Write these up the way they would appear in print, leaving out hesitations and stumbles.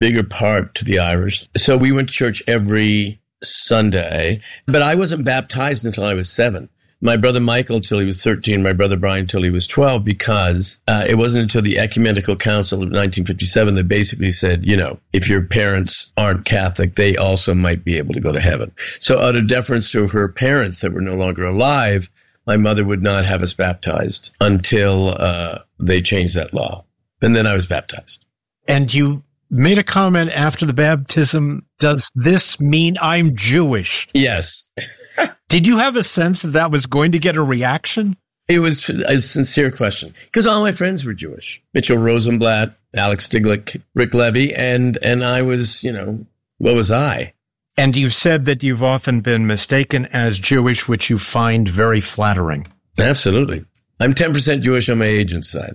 bigger part to the Irish. So we went to church every Sunday, but I wasn't baptized until I was 7. My brother Michael till he was 13, my brother Brian till he was 12, because it wasn't until the Ecumenical Council of 1957 that basically said, if your parents aren't Catholic, they also might be able to go to heaven. So out of deference to her parents that were no longer alive, my mother would not have us baptized until they changed that law. And then I was baptized. And you made a comment after the baptism, does this mean I'm Jewish? Yes. Did you have a sense that was going to get a reaction? It was a sincere question, because all my friends were Jewish. Mitchell Rosenblatt, Alex Stiglick, Rick Levy, and I was, what was I? And you've said that you've often been mistaken as Jewish, which you find very flattering. Absolutely. I'm 10% Jewish on my agent's side.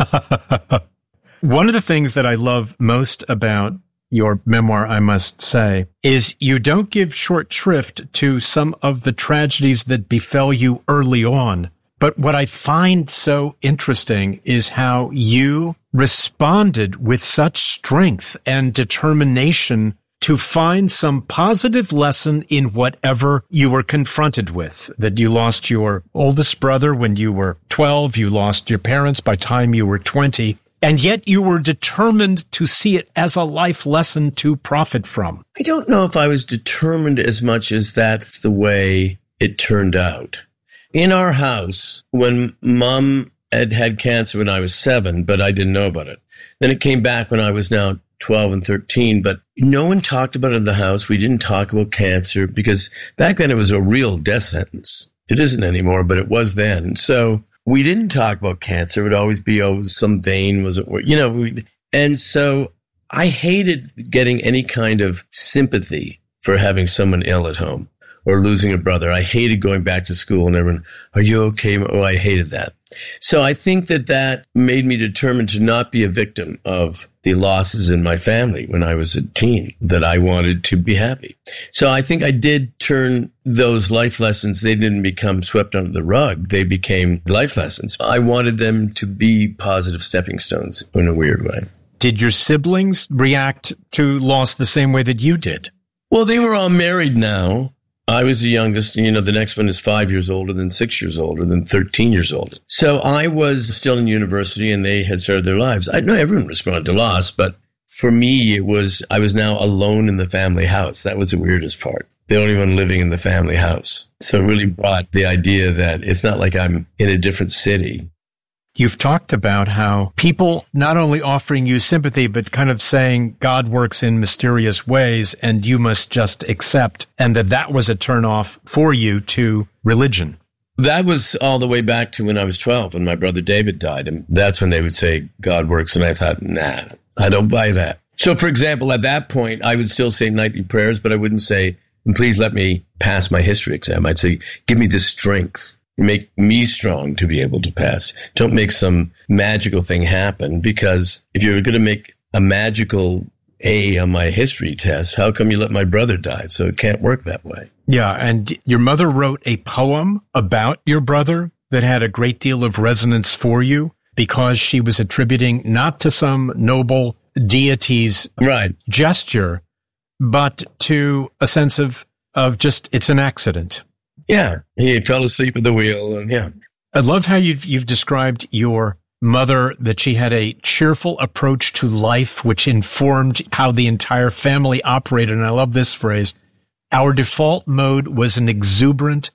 One of the things that I love most about your memoir, I must say, is you don't give short shrift to some of the tragedies that befell you early on. But what I find so interesting is how you responded with such strength and determination to find some positive lesson in whatever you were confronted with. That you lost your oldest brother when you were 12, you lost your parents by the time you were 20. And yet you were determined to see it as a life lesson to profit from. I don't know if I was determined as much as that's the way it turned out. In our house, when Mom had cancer when I was 7, but I didn't know about it. Then it came back when I was now 12 and 13, but no one talked about it in the house. We didn't talk about cancer because back then it was a real death sentence. It isn't anymore, but it was then. So we didn't talk about cancer. It would always be, some vein wasn't working, and so I hated getting any kind of sympathy for having someone ill at home or losing a brother. I hated going back to school and everyone, are you okay? Oh, I hated that. So I think that made me determined to not be a victim of the losses in my family when I was a teen, that I wanted to be happy. So I think I did turn those life lessons, they didn't become swept under the rug. They became life lessons. I wanted them to be positive stepping stones in a weird way. Did your siblings react to loss the same way that you did? Well, they were all married now. I was the youngest, and the next one is 5 years older, then 6 years older, then 13 years old. So I was still in university and they had started their lives. I know everyone responded to loss, but for me, I was now alone in the family house. That was the weirdest part. The only one living in the family house. So it really brought the idea that it's not like I'm in a different city. You've talked about how people not only offering you sympathy, but kind of saying God works in mysterious ways and you must just accept, and that was a turnoff for you to religion. That was all the way back to when I was 12 and my brother David died. And that's when they would say God works. And I thought, nah, I don't buy that. So, for example, at that point, I would still say nightly prayers, but I wouldn't say, please let me pass my history exam. I'd say, give me the strength. Make me strong to be able to pass. Don't make some magical thing happen, because if you're going to make a magical A on my history test, how come you let my brother die? So it can't work that way. Yeah, and your mother wrote a poem about your brother that had a great deal of resonance for you because she was attributing not to some noble deity's gesture, but to a sense of just it's an accident. Yeah, he fell asleep at the wheel, and yeah. I love how you've described your mother, that she had a cheerful approach to life, which informed how the entire family operated. And I love this phrase: our default mode was an exuberant,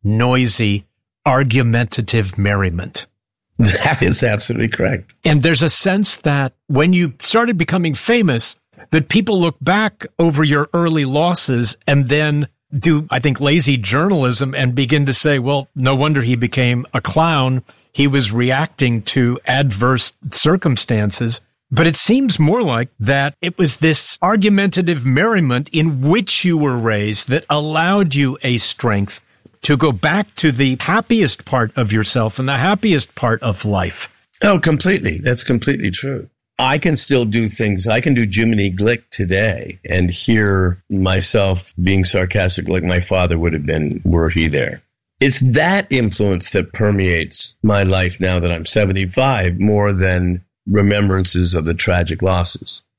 noisy, argumentative merriment. That is absolutely correct. And there's a sense that when you started becoming famous, that people look back over your early losses and then do, I think, lazy journalism and begin to say, well, no wonder he became a clown. He was reacting to adverse circumstances. But it seems more like that it was this argumentative merriment in which you were raised that allowed you a strength to go back to the happiest part of yourself and the happiest part of life. Oh, completely. That's completely true. I can still do things. I can do Jiminy Glick today and hear myself being sarcastic like my father would have been were he there. It's that influence that permeates my life now that I'm 75 more than remembrances of the tragic losses.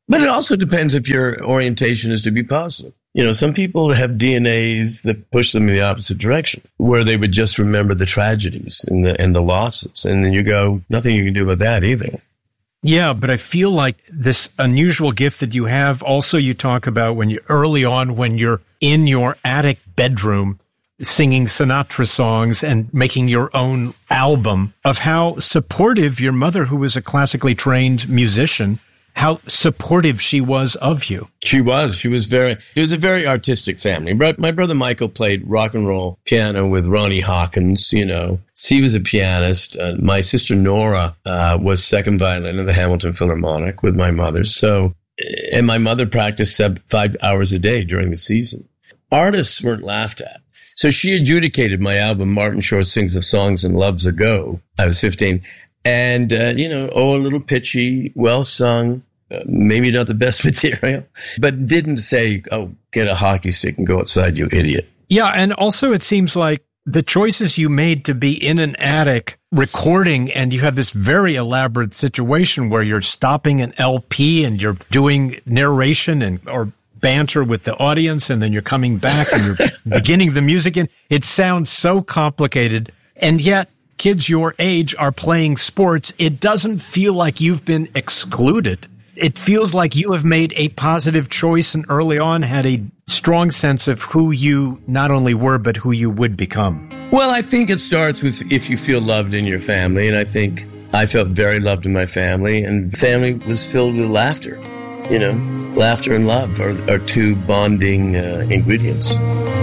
But it also depends if your orientation is to be positive. Some people have DNAs that push them in the opposite direction, where they would just remember the tragedies and the losses. And then you go, nothing you can do about that either. Yeah, but I feel like this unusual gift that you have, also you talk about when you're in your attic bedroom singing Sinatra songs and making your own album, of how supportive your mother, who was a classically trained musician, how supportive she was of you. She was. It was a very artistic family. But my brother Michael played rock and roll piano with Ronnie Hawkins, He was a pianist. My sister Nora was second violin in the Hamilton Philharmonic with my mother. And my mother practiced 5 hours a day during the season. Artists weren't laughed at. So she adjudicated my album, Martin Short Sings of Songs and Loves a Go. I was 15. And, a little pitchy, well sung, maybe not the best material, but didn't say, oh, get a hockey stick and go outside, you idiot. Yeah. And also it seems like the choices you made to be in an attic recording, and you have this very elaborate situation where you're stopping an LP and you're doing narration or banter with the audience, and then you're coming back and you're beginning the music. And it sounds so complicated. And yet, kids your age are playing sports. It doesn't feel like you've been excluded. It feels like you have made a positive choice and early on had a strong sense of who you not only were, but who you would become. Well, I think it starts with if you feel loved in your family. And I think I felt very loved in my family, and family was filled with laughter. Laughter and love are two bonding ingredients.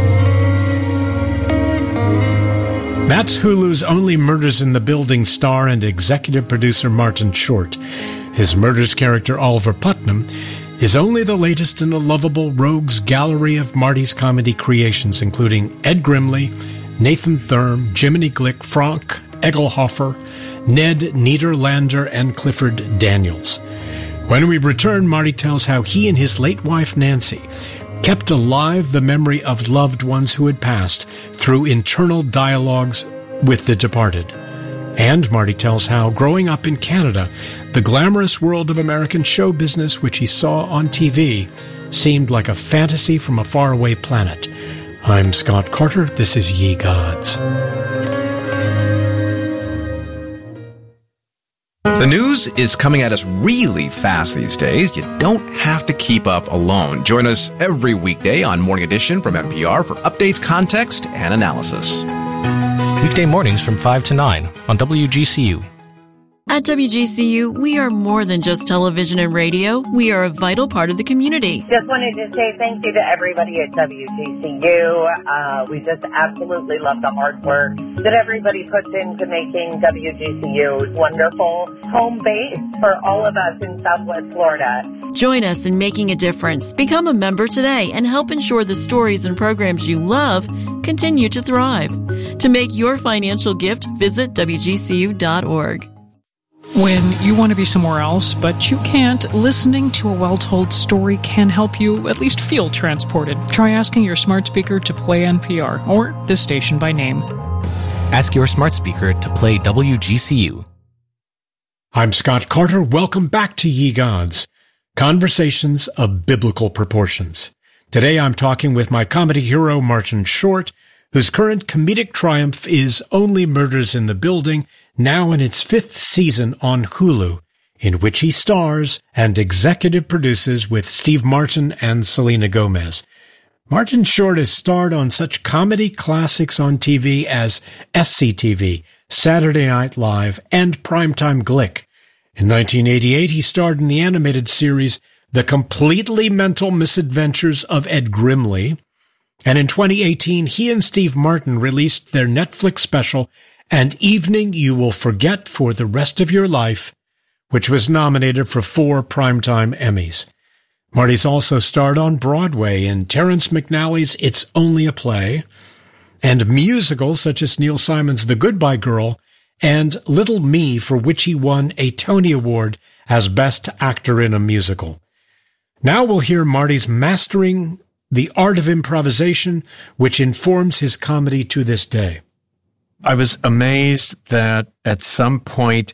That's Hulu's Only Murders in the Building star and executive producer Martin Short. His Murders character Oliver Putnam is only the latest in a lovable rogues gallery of Marty's comedy creations, including Ed Grimley, Nathan Thurm, Jiminy Glick, Frank Egelhofer, Ned Niederlander, and Clifford Daniels. When we return, Marty tells how he and his late wife Nancy kept alive the memory of loved ones who had passed through internal dialogues with the departed. And Marty tells how, growing up in Canada, the glamorous world of American show business, which he saw on TV, seemed like a fantasy from a faraway planet. I'm Scott Carter. This is Ye Gods. The news is coming at us really fast these days. You don't have to keep up alone. Join us every weekday on Morning Edition from NPR for updates, context, and analysis. Weekday mornings from 5 to 9 on WGCU. At WGCU, we are more than just television and radio. We are a vital part of the community. Just wanted to say thank you to everybody at WGCU. We just absolutely love the hard work that everybody puts into making WGCU wonderful home base for all of us in Southwest Florida. Join us in making a difference. Become a member today and help ensure the stories and programs you love continue to thrive. To make your financial gift, visit WGCU.org. When you want to be somewhere else, but you can't, listening to a well-told story can help you at least feel transported. Try asking your smart speaker to play NPR or this station by name. Ask your smart speaker to play WGCU. I'm Scott Carter. Welcome back to Ye Gods, conversations of biblical proportions. Today I'm talking with my comedy hero, Martin Short, whose current comedic triumph is Only Murders in the Building, now in its 5th season on Hulu, in which he stars and executive produces with Steve Martin and Selena Gomez. Martin Short has starred on such comedy classics on TV as SCTV, Saturday Night Live, and Primetime Glick. In 1988, he starred in the animated series The Completely Mental Misadventures of Ed Grimley. And in 2018, he and Steve Martin released their Netflix special, An Evening You Will Forget for the Rest of Your Life, which was nominated for 4 Primetime Emmys. Marty's also starred on Broadway in Terrence McNally's It's Only a Play, and musicals such as Neil Simon's The Goodbye Girl and Little Me, for which he won a Tony Award as Best Actor in a Musical. Now we'll hear Marty's mastering the art of improvisation, which informs his comedy to this day. I was amazed that at some point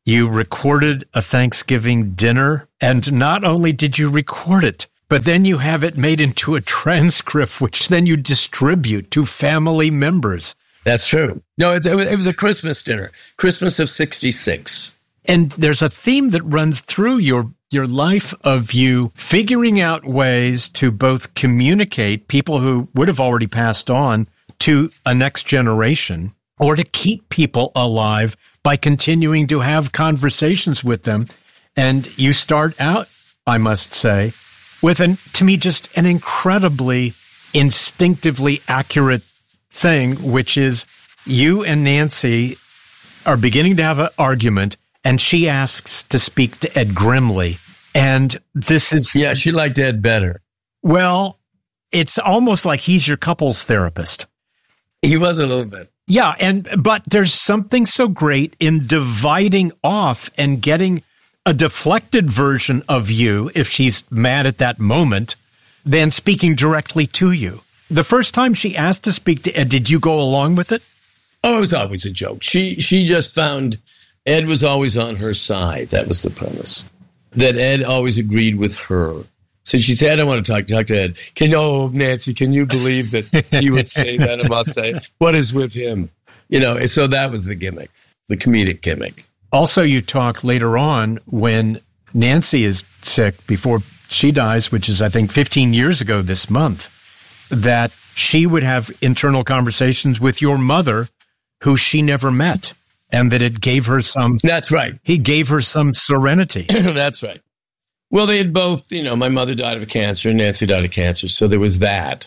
You recorded a Thanksgiving dinner, and not only did you record it, but then you have it made into a transcript, which then you distribute to family members. That's true. No, it was a Christmas dinner, Christmas of '66. And there's a theme that runs through your life of you figuring out ways to both communicate people who would have already passed on to a next generation, or to keep people alive by continuing to have conversations with them. And you start out, I must say, with to me, just an incredibly instinctively accurate thing, which is you and Nancy are beginning to have an argument, and she asks to speak to Ed Grimley. And this is... Yeah, she liked Ed better. Well, it's almost like he's your couples therapist. He was a little bit. Yeah, but there's something so great in dividing off and getting a deflected version of you, if she's mad at that moment, than speaking directly to you. The first time she asked to speak to Ed, did you go along with it? Oh, it was always a joke. She just found Ed was always on her side. That was the premise. That Ed always agreed with her. So she said, I want to talk to Ed. Nancy, can you believe that he would say that? And I'll say, what is with him? So that was the gimmick, the comedic gimmick. Also, you talk later on when Nancy is sick, before she dies, which is, I think, 15 years ago this month, that she would have internal conversations with your mother, who she never met, and that it gave her some... That's right. He gave her some serenity. That's right. Well, they had both, my mother died of cancer and Nancy died of cancer, so there was that.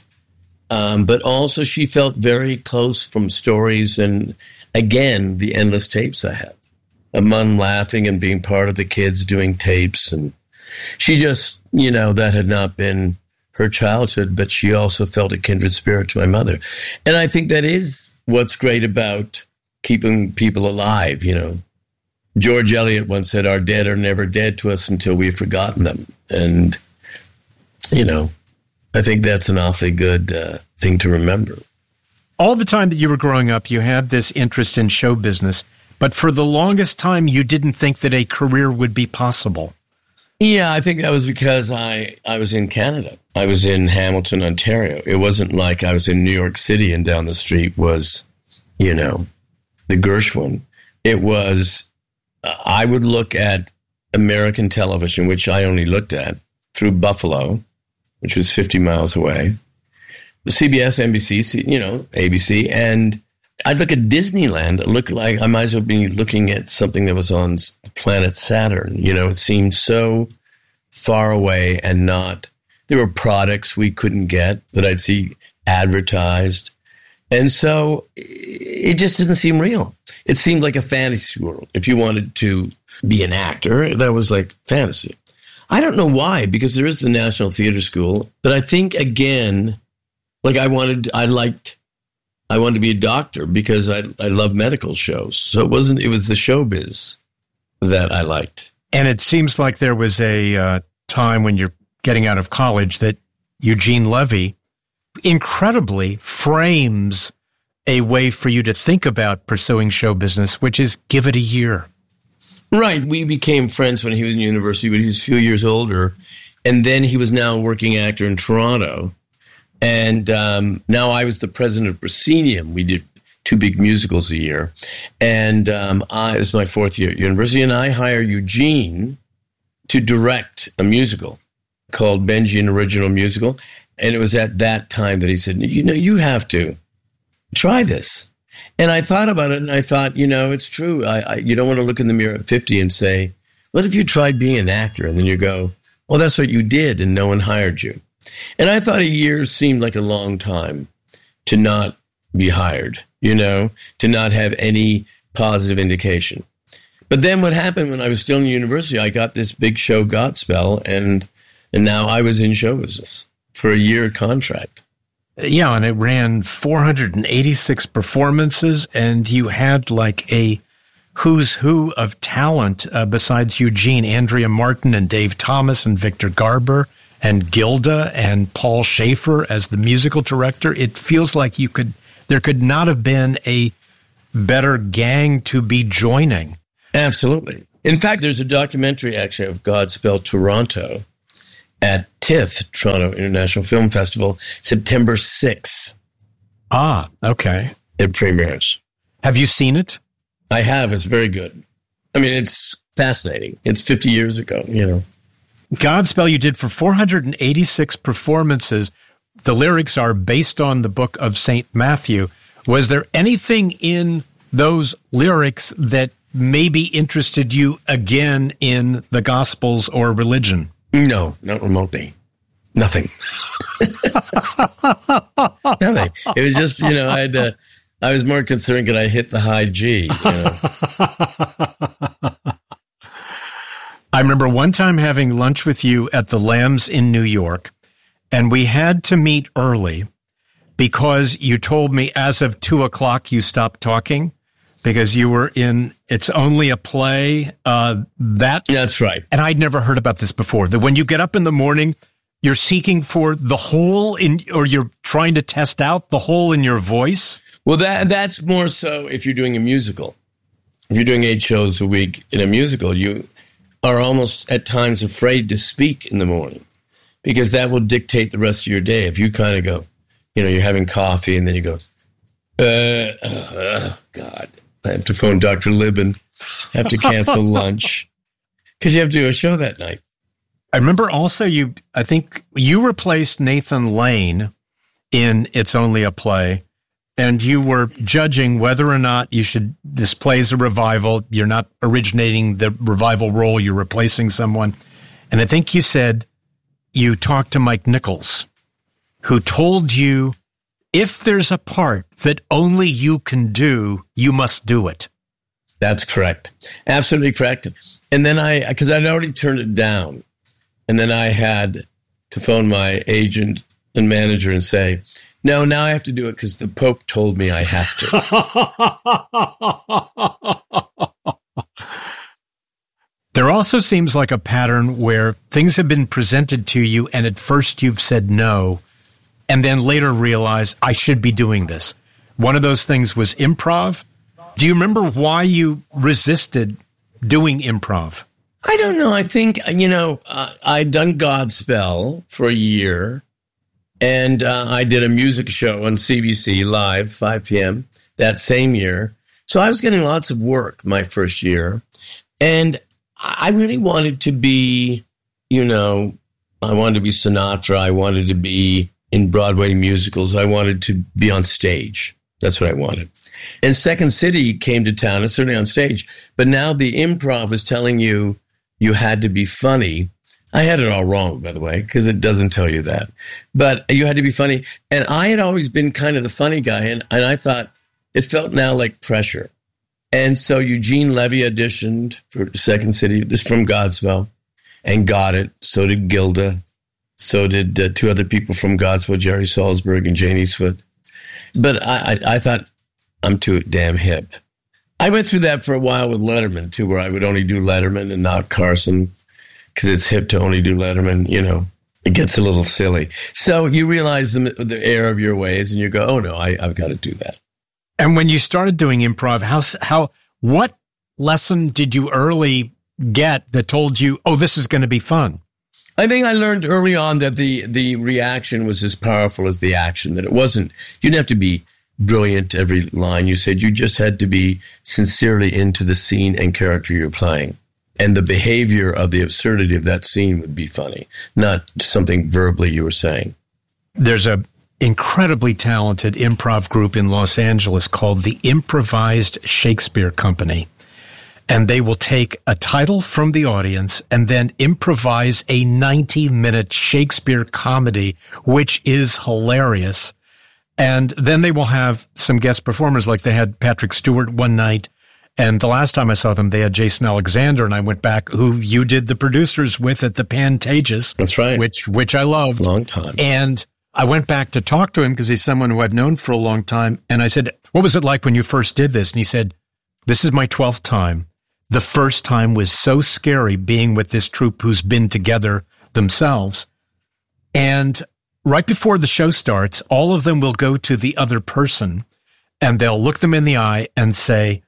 But also she felt very close from stories and, again, the endless tapes I had. Of Mum laughing and being part of the kids doing tapes. And she just, that had not been her childhood, but she also felt a kindred spirit to my mother. And I think that is what's great about keeping people alive, George Eliot once said, our dead are never dead to us until we've forgotten them. And, I think that's an awfully good thing to remember. All the time that you were growing up, you had this interest in show business, but for the longest time, you didn't think that a career would be possible. Yeah, I think that was because I was in Canada. I was in Hamilton, Ontario. It wasn't like I was in New York City and down the street was, the Gershwin. It was, I would look at American television, which I only looked at through Buffalo, which was 50 miles away, CBS, NBC, ABC, and I'd look at Disneyland. It looked like I might as well be looking at something that was on planet Saturn. It seemed so far away and not, there were products we couldn't get that I'd see advertised. And so it just didn't seem real. It seemed like a fantasy world. If you wanted to be an actor, that was like fantasy. I don't know why, because there is the National Theater School, but I think, again, like I wanted to be a doctor because I love medical shows. So it was the showbiz that I liked. And it seems like there was a time when you're getting out of college that Eugene Levy incredibly frames a way for you to think about pursuing show business, which is give it a year. Right. We became friends when he was in university, but he was a few years older. And then he was now a working actor in Toronto. And now I was the president of Proscenium. We did 2 big musicals a year. And it was my 4th year at university. And I hired Eugene to direct a musical called Benji, an Original Musical. And it was at that time that he said, you have to try this. And I thought about it and I thought, it's true. You don't want to look in the mirror at 50 and say, what if you tried being an actor? And then you go, well, that's what you did and no one hired you. And I thought a year seemed like a long time to not be hired, to not have any positive indication. But then what happened when I was still in university, I got this big show Godspell, and now I was in show business for a year contract. Yeah, and it ran 486 performances, and you had like a who's who of talent besides Eugene, Andrea Martin and Dave Thomas and Victor Garber and Gilda and Paul Schaefer as the musical director. It feels like there could not have been a better gang to be joining. Absolutely. In fact, there's a documentary actually of Godspell Toronto at TIFF, Toronto International Film Festival, September 6th. Ah, okay. It premieres. Have you seen it? I have. It's very good. I mean, it's fascinating. It's 50 years ago, you know. Godspell you did for 486 performances. The lyrics are based on the book of St. Matthew. Was there anything in those lyrics that maybe interested you again in the Gospels or religion? No, not remotely. Nothing. Nothing. It was just, you know, I was more concerned could I hit the high G, you know. I remember one time having lunch with you at the Lambs in New York, and we had to meet early because you told me as of 2:00 you stopped talking because you were in It's Only a Play. That's right. And I'd never heard about this before. That when you get up in the morning, you're seeking for the hole or you're trying to test out the hole in your voice. Well, that's more so if you're doing a musical. If you're doing 8 shows a week in a musical, you are almost at times afraid to speak in the morning because that will dictate the rest of your day. If you kind of go, you know, you're having coffee and then you go, God, I have to phone Dr. Libin, I have to cancel lunch because you have to do a show that night. I remember also I think you replaced Nathan Lane in It's Only a Play, and you were judging whether or not this play is a revival. You're not originating the revival role. You're replacing someone. And I think you said you talked to Mike Nichols, who told you, if there's a part that only you can do, you must do it. That's correct. Absolutely correct. And then because I'd already turned it down, and then I had to phone my agent and manager and say, no, now I have to do it because the Pope told me I have to. There also seems like a pattern where things have been presented to you and at first you've said no, and then later realize I should be doing this. One of those things was improv. Do you remember why you resisted doing improv? I don't know. I think, you know, I'd done Godspell for a year, and I did a music show on CBC Live, 5 p.m. that same year. So I was getting lots of work my first year, and I really wanted to be, you know, I wanted to be Sinatra. I wanted to be in Broadway musicals. I wanted to be on stage. That's what I wanted. And Second City came to town, and certainly on stage. But now the improv is telling you had to be funny. I had it all wrong, by the way, because it doesn't tell you that. But you had to be funny. And I had always been kind of the funny guy, and I thought it felt now like pressure. And so Eugene Levy auditioned for Second City, this from Godspell, and got it. So did Gilda. So did 2 other people from Godspell, Jerry Salzberg and Jane Eastwood. But I thought, I'm too damn hip. I went through that for a while with Letterman, too, where I would only do Letterman and not Carson, because it's hip to only do Letterman, you know. It gets a little silly. So you realize the error of your ways, and you go, oh, no, I've got to do that. And when you started doing improv, what lesson did you early get that told you, oh, this is going to be fun? I think I learned early on that the reaction was as powerful as the action, that it wasn't, you didn't have to be brilliant every line you said. You just had to be sincerely into the scene and character you're playing. And the behavior of the absurdity of that scene would be funny, not something verbally you were saying. There's a incredibly talented improv group in Los Angeles called the Improvised Shakespeare Company. And they will take a title from the audience and then improvise a 90-minute Shakespeare comedy, which is hilarious. And then they will have some guest performers, like they had Patrick Stewart one night. And the last time I saw them, they had Jason Alexander, and I went back, who you did the producers with at the Pantages. That's right. Which I loved. Long time. And I went back to talk to him because he's someone who I've known for a long time. And I said, what was it like when you first did this? And he said, this is my 12th time. The first time was so scary being with this troupe who's been together themselves. And right before the show starts, all of them will go to the other person and they'll look them in the eye and say,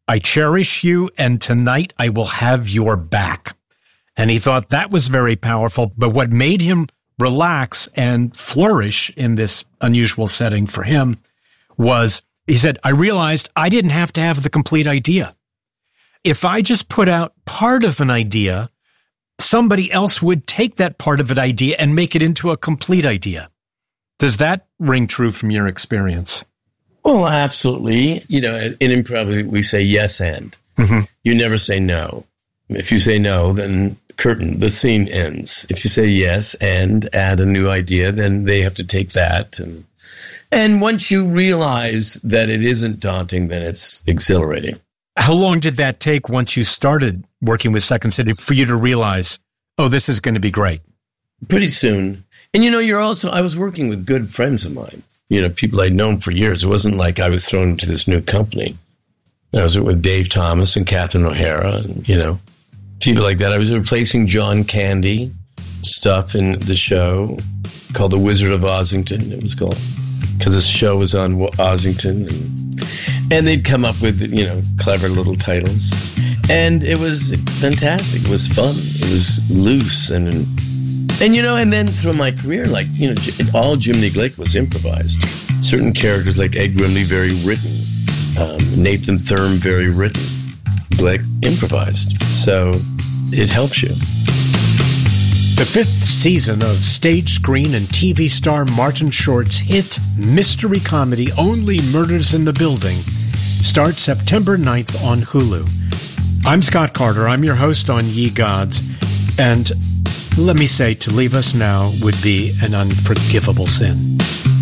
I cherish you, and tonight I will have your back. And he thought that was very powerful. But what made him relax and flourish in this unusual setting for him was, he said, I realized I didn't have to have the complete idea. If I just put out part of an idea, somebody else would take that part of an idea and make it into a complete idea. Does that ring true from your experience? Well, absolutely. You know, in improv, we say yes and. Mm-hmm. You never say no. If you say no, then curtain, the scene ends. If you say yes and add a new idea, then they have to take that. And once you realize that it isn't daunting, then it's exhilarating. How long did that take once you started working with Second City for you to realize, oh, this is going to be great? Pretty soon. And, you know, I was working with good friends of mine, you know, people I'd known for years. It wasn't like I was thrown into this new company. I was with Dave Thomas and Catherine O'Hara and, you know, people like that. I was replacing John Candy stuff in the show called The Wizard of Ossington, it was called, because this show was on Ossington. And they'd come up with, you know, clever little titles. And it was fantastic. It was fun. It was loose. And you know, and then through my career, like, you know, all Jiminy Glick was improvised. Certain characters like Ed Grimley, very written. Nathan Thurm, very written. Glick, improvised. So it helps you. The 5th season of stage, screen, and TV star Martin Short's hit mystery comedy Only Murders in the Building starts September 9th on Hulu. I'm Scott Carter. I'm your host on Ye Gods. And let me say, to leave us now would be an unforgivable sin.